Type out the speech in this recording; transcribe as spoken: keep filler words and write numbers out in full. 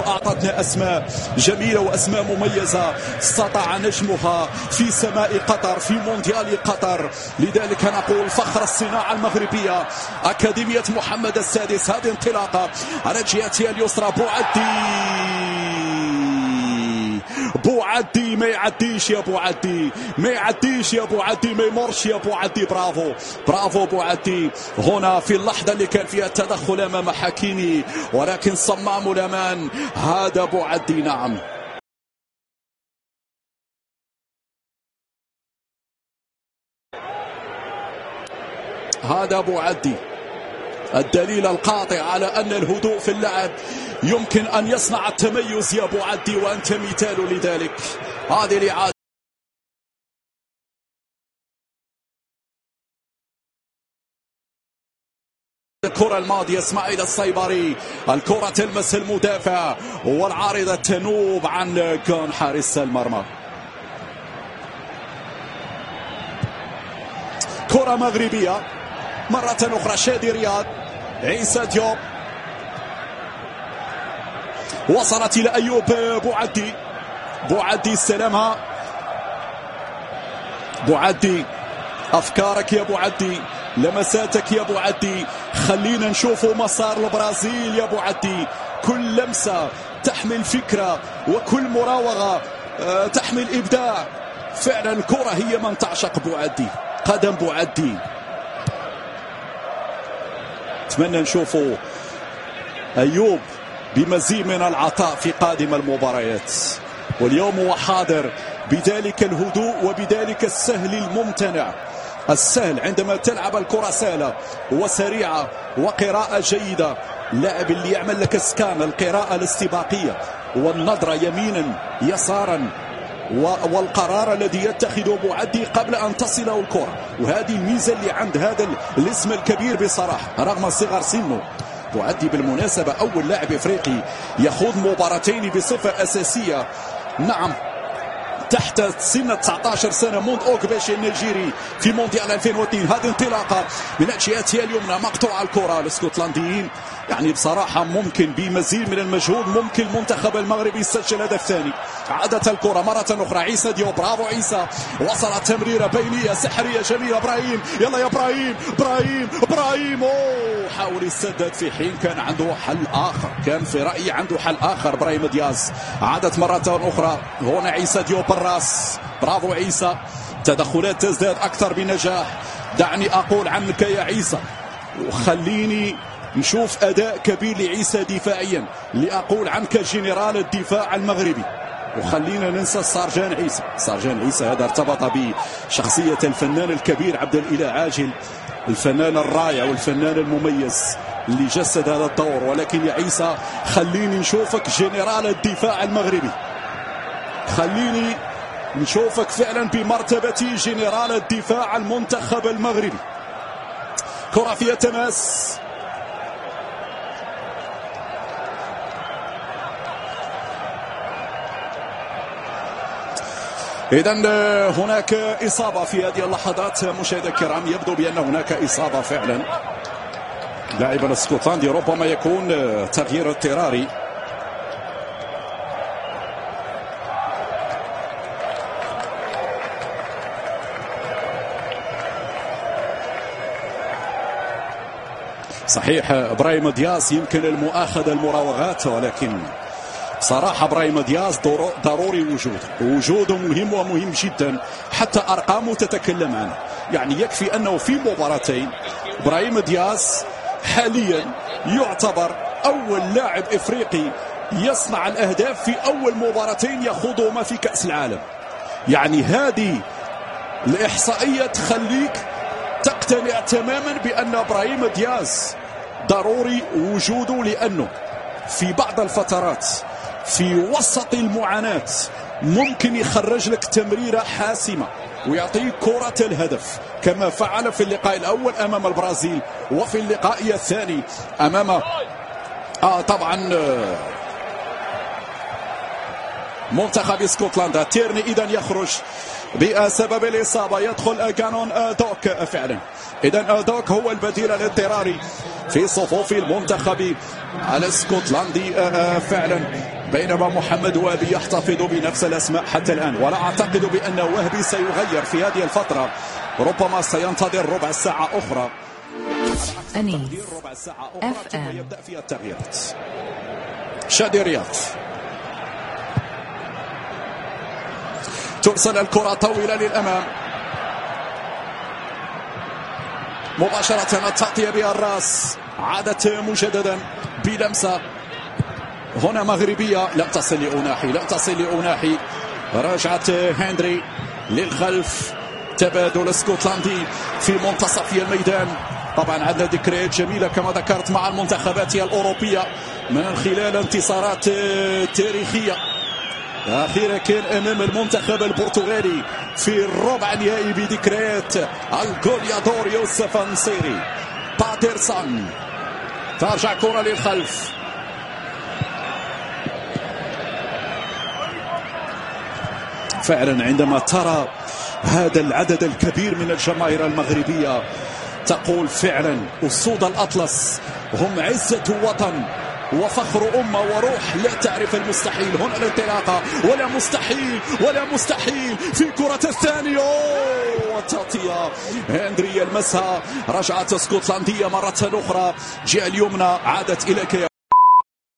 أعطتنا أسماء جميلة وأسماء مميزة استطاع نجمها في سماء قطر في مونديال قطر. لذلك نقول فخر الصناعة المغربية أكاديمية محمد السادس. هذه انطلاقة على جهتها اليسرى. بوعدي بوعدي ما يعديش يا بوعدي، ما يعديش يا بوعدي، ما يمرش يا بوعدي. برافو برافو بوعدي هنا في اللحظة اللي كان فيها التدخل أمام حكيمي، ولكن صمام الأمان هذا بوعدي. نعم هذا بوعدي، الدليل القاطع على أن الهدوء في اللعب يمكن أن يصنع التميز يا بوعدي، وأنت مثال لذلك. هذه الإعادة الكرة الماضية اسماعيل الصيبري، الكرة تلمس المدافع والعارضة تنوب عن كون حارس المرمى. كرة مغربية مرة أخرى. شادي رياض، عيسى ديوب، وصلت إلى أيوب بوعدي. بوعدي استلمها. بوعدي أفكارك يا بوعدي، لمساتك يا بوعدي، خلينا نشوف مسار البرازيل يا بوعدي. كل لمسة تحمل فكرة وكل مراوغة تحمل إبداع. فعلا الكرة هي من تعشق بوعدي، قدم بوعدي. أتمنى نشوفوا أيوب بمزيد من العطاء في قادم المباريات، واليوم هو حاضر بذلك الهدوء وبذلك السهل الممتنع. السهل عندما تلعب الكرة سهلة وسريعة وقراءة جيدة، لاعب اللي يعمل لك سكان، القراءة الاستباقية والنظرة يمينا يسارا والقرار الذي يتخذه بوعدي قبل أن تصله الكرة. وهذه الميزة اللي عند هذا الاسم الكبير بصراحة رغم صغر سنه. بوعدي بالمناسبة أول لاعب إفريقي يخوض مباراتين بصفة أساسية، نعم تحت سن تسعة عشر سنة، منذ أوكباشي النيجيري في مونديال ألفين واثنين. هذه انطلاقة من جهتها اليمنى مقطوعة الكرة. الاسكتلنديين يعني بصراحة ممكن بمزيد من المجهود ممكن المنتخب المغربي يسجل هدف ثاني. عادت الكرة مرة أخرى. عيسى ديوب، برافو عيسى، وصلت تمريرة بينية سحرية جميلة. إبراهيم، يلا يا إبراهيم، إبراهيم إبراهيم أوه حاول يسدد في حين كان عنده حل آخر، كان في رأيي عنده حل آخر إبراهيم دياز. عادت مرة أخرى هنا عيسى ديوب بالراس، برافو عيسى، تدخلات تزداد أكثر بنجاح. دعني أقول عنك يا عيسى، وخليني نشوف أداء كبير لعيسى دفاعيا، لأقول عنك جنرال الدفاع المغربي. وخلينا ننسى السارجان عيسى. سارجان عيسى هذا ارتبط بشخصية الفنان الكبير عبد الإله عاجل، الفنان الرائع والفنان المميز اللي جسد هذا الدور. ولكن يا عيسى خليني نشوفك جنرال الدفاع المغربي، خليني نشوفك فعلا بمرتبة جنرال الدفاع المنتخب المغربي. كرة فيها تماس، إذن هناك إصابة في هذه اللحظات مشاهدينا الكرام. يبدو بأن هناك إصابة فعلا. لاعب الاسكتلندي ربما يكون تغيير اضطراري. صحيح إبراهيم دياز يمكن المؤاخذة المراوغات، ولكن صراحة إبراهيم دياز ضروري وجوده، وجوده مهم ومهم جدا، حتى أرقامه تتكلم عنه. يعني يكفي أنه في مباراتين إبراهيم دياز حاليا يعتبر أول لاعب إفريقي يصنع الأهداف في أول مباراتين يخوضهما في كأس العالم. يعني هذه الإحصائية تخليك تقتنع تماما بأن إبراهيم دياز ضروري وجوده، لأنه في بعض الفترات في وسط المعاناة ممكن يخرج لك تمريرة حاسمة ويعطيك كرة الهدف، كما فعل في اللقاء الأول أمام البرازيل وفي اللقاء الثاني أمام آه طبعا منتخب اسكتلندا. تيرني إذن يخرج بسبب الإصابة، يدخل كانون دوك فعلا. إذن دوك هو البديل الاضطراري في صفوف المنتخب الاسكتلندي فعلا. بينما محمد وهبي يحتفظ بنفس الأسماء حتى الآن، ولا أعتقد بأن وهبي سيغير في هذه الفترة، ربما سينتظر ربع ساعة أخرى أنيس ربع ساعة اف أخرى ام. يبدأ فيها التغييرات. شادي رياض ترسل الكرة طويلة للأمام، مباشرة التغطية بها الراس، عادت مجددا بلمسة هنا مغربية، لم تصل لأوناحي لم تصل لأوناحي راجعت هنري للخلف، تبادل اسكتلندي في منتصف الميدان. طبعا عندنا ذكريات جميلة كما ذكرت مع المنتخبات الأوروبية من خلال انتصارات تاريخية، أخيرا كان أمام المنتخب البرتغالي في الربع النهائي بذكريات الجوليادور يوسف النصيري. باترسون ترجع كرة للخلف، فعلا عندما ترى هذا العدد الكبير من الجماهير المغربية تقول فعلا أسود الأطلس هم عزة وطن وفخر أمة وروح لا تعرف المستحيل. هنا الانطلاقة، ولا مستحيل ولا مستحيل في كرة الثانية والتغطية، هنري يلمسها، رجعت اسكتلندية مرة أخرى، جهة اليمنى عادت إلى كيان.